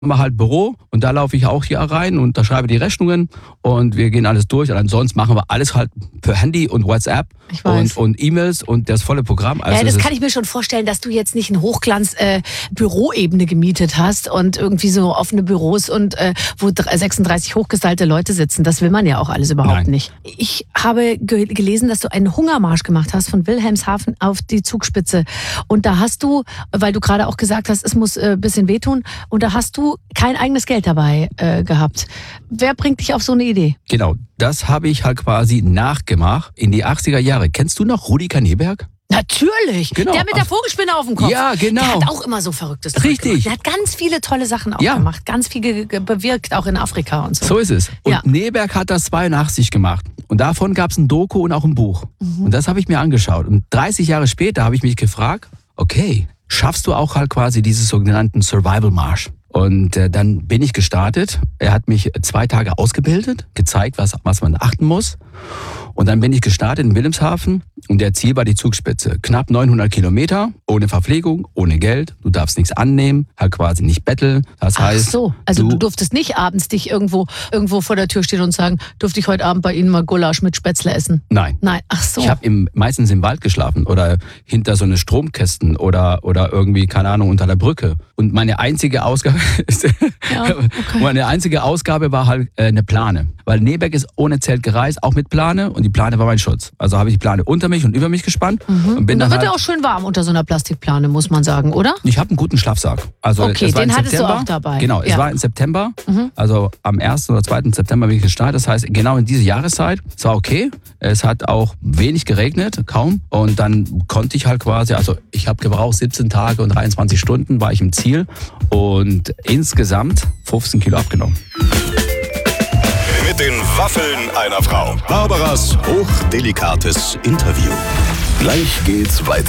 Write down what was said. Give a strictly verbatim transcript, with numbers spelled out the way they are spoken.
wir halt Büro und da laufe ich auch hier rein und da schreibe die Rechnungen und wir gehen alles durch. Und ansonsten machen wir alles halt per Handy und WhatsApp und, und E-Mails und das volle Programm. Also ja, das kann ich mir schon vorstellen, dass du jetzt nicht eine Hochglanz-Büroebene äh, gemietet hast und irgendwie so offene Büros und äh, wo sechsunddreißig hochgestylte Leute sitzen. Das will man ja auch alles überhaupt Nein. nicht. Ich habe ge- gelesen, dass du einen Hungermarsch gemacht hast von Wilhelmshaven auf die Zugspitze. Und da hast du, weil du gerade auch gesagt hast, es muss ein äh, bisschen wehtun, und da hast du kein eigenes Geld dabei äh, gehabt. Wer bringt dich auf so eine Idee? Genau, das habe ich halt quasi nachgemacht in die achtziger Jahre. Kennst du noch Rudi Kaneberg? Natürlich, Genau. der mit der Vogelspinne auf dem Kopf. Ja, genau. Der hat auch immer so Verrücktes Zeug Richtig. gemacht. Der hat ganz viele tolle Sachen auch Ja. gemacht, ganz viel ge- ge- bewirkt, auch in Afrika und so. So ist es. Und Ja. Neberg hat das zweiundachtzig gemacht. Und davon gab es ein Doku und auch ein Buch. Mhm. Und das habe ich mir angeschaut. Und dreißig Jahre später habe ich mich gefragt, okay, schaffst du auch halt quasi diesen sogenannten Survival-Marsch? Und äh, dann bin ich gestartet. Er hat mich zwei Tage ausgebildet, gezeigt, was, was man achten muss. Und dann bin ich gestartet in Wilhelmshaven und der Ziel war die Zugspitze. Knapp neunhundert Kilometer, ohne Verpflegung, ohne Geld. Du darfst nichts annehmen, halt quasi nicht betteln. Das Ach heißt, so, also du, du durftest nicht abends dich irgendwo irgendwo vor der Tür stehen und sagen, dürfte ich heute Abend bei Ihnen mal Gulasch mit Spätzle essen? Nein. Nein, ach so. Ich habe im, meistens im Wald geschlafen oder hinter so eine Stromkästen oder, oder irgendwie, keine Ahnung, unter der Brücke. Und meine einzige Ausgabe Ja, okay. meine einzige Ausgabe war halt äh, eine Plane. Weil Neberg ist ohne Zelt gereist, auch mit Plane, und die Plane war mein Schutz. Also habe ich die Plane unter mich und über mich gespannt. Mhm. Und bin Und dann dann wird halt, er auch schön warm unter so einer Plastikplane, muss man sagen, oder? ich habe einen guten Schlafsack. Also Okay, es war den im hattest du September. auch dabei. Genau, es Ja. war im September. Mhm. Also am ersten oder zweiten September bin ich gestartet. Das heißt, genau in diese Jahreszeit. Es war okay. Es hat auch wenig geregnet, kaum. Und dann konnte ich halt quasi, also ich habe gebraucht siebzehn Tage und dreiundzwanzig Stunden war ich im Ziel. Und insgesamt fünfzehn Kilo abgenommen. Mit den Waffeln einer Frau. Barbaras hochdelikates Interview. Gleich geht's weiter.